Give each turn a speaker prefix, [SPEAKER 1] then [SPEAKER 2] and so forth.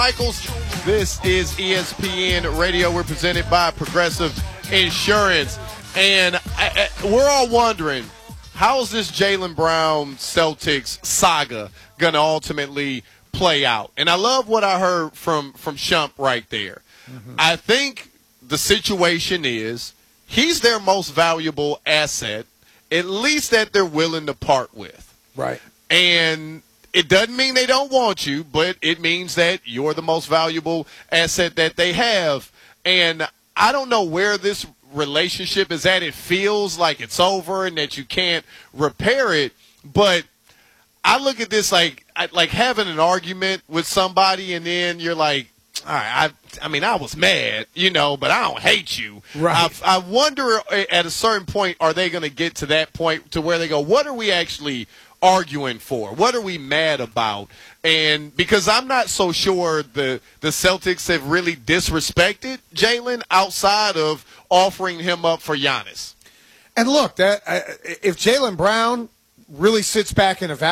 [SPEAKER 1] Michaels. This is ESPN Radio. We're presented by Progressive Insurance. And we're all wondering, how is this Jaylen Brown Celtics saga going to ultimately play out? And I love what I heard from Shump right there. Mm-hmm. I think the situation is he's their most valuable asset, at least that they're willing to part with.
[SPEAKER 2] Right.
[SPEAKER 1] And it doesn't mean they don't want you, but it means that you're the most valuable asset that they have. And I don't know where this relationship is at. It feels like it's over and that you can't repair it. But I look at this like having an argument with somebody and then you're like, all right, I was mad, but I don't hate you.
[SPEAKER 2] Right.
[SPEAKER 1] I wonder at a certain point, are they going to get to that point to where they go, what are we actually arguing for? What are we mad about? And because I'm not so sure the Celtics have really disrespected Jaylen outside of offering him up for Giannis.
[SPEAKER 2] And look, if Jaylen Brown really sits back and evaluates